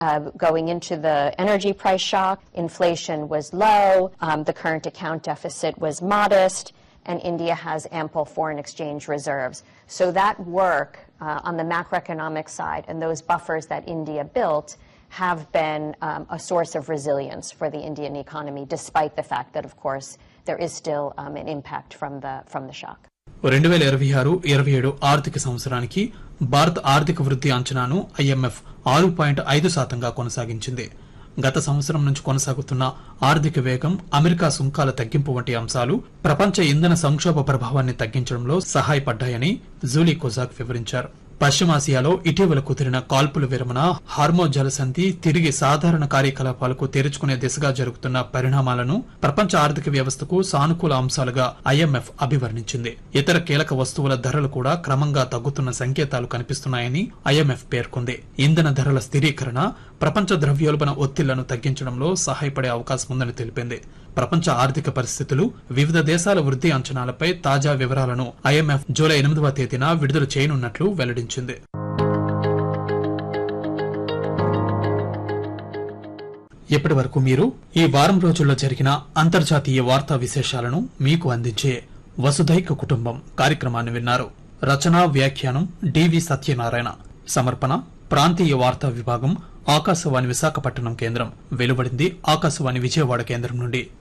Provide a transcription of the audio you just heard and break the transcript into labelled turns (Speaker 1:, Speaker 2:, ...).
Speaker 1: Going into the energy price shock, inflation was low, the current account deficit was modest, and India has ample foreign exchange reserves. So that work on the macroeconomic side and those buffers that India built have been a source of resilience for the Indian economy, despite the fact that, of course, there is still an impact from the shock.
Speaker 2: 2026-27 ఆర్థిక సంవత్సరానికి భారత ఆర్థిక వృద్ధి అంచనాను IMF 6.5%గా కొనసాగించింది. గత సంవత్సరం నుంచి కొనసాగుతున్న ఆర్థిక వేగం, అమెరికా సుంకాల తగ్గింపు వంటి అంశాలు ప్రపంచ ఇంధన సంక్షోభ ప్రభావాన్ని తగ్గించడంలో సహాయపడ్డాయని జూలీ కొజాక్ వివరించారు. పశ్చిమాసియాలో ఇటీవల కుదిరిన కాల్పుల విరమణ, హార్మోజ్ జలసంధి తిరిగి సాధారణ కార్యకలాపాలకు తెరుచుకునే దిశగా జరుగుతున్న పరిణామాలను ప్రపంచ ఆర్థిక వ్యవస్థకు సానుకూల అంశాలుగా IMF అభివర్ణించింది. ఇతర కీలక వస్తువుల ధరలు కూడా క్రమంగా తగ్గుతున్న సంకేతాలు కనిపిస్తున్నాయని IMF పేర్కొంది. ఇంధన ధరల స్థిరీకరణ ప్రపంచ ద్రవ్యోల్బణ ఒత్తిళ్లను తగ్గించడంలో సహాయపడే అవకాశం ఉందని తెలిపింది. ప్రపంచ ఆర్థిక పరిస్థితులు, వివిధ దేశాల వృద్ధి అంచనాలపై తాజా వివరాలను IMF జూలై 8వ తేదీన విడుదల చేయనున్నట్లు వెల్లడించింది. ఇప్పటి వరకు మీరు ఈ వారం రోజుల్లో జరిగిన అంతర్జాతీయ వార్తా విశేషాలను మీకు అందించే వసుధైక కుటుంబం కార్యక్రమాన్ని విన్నారు. రచన, వ్యాఖ్యానం DV సత్యనారాయణ. సమర్పణ ప్రాంతీయ వార్తా విభాగం, ఆకాశవాణి విశాఖపట్నం కేంద్రం. వెలువడింది ఆకాశవాణి విజయవాడ కేంద్రం నుండి.